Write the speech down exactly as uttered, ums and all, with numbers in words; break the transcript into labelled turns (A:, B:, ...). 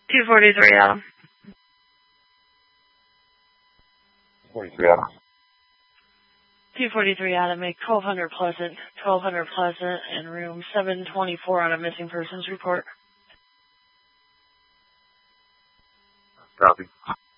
A: two forty-three Adam.
B: forty-three Adam.
A: two forty-three Adam, make twelve hundred Pleasant, twelve hundred Pleasant, and room seven twenty-four on a missing persons report.
B: Copy.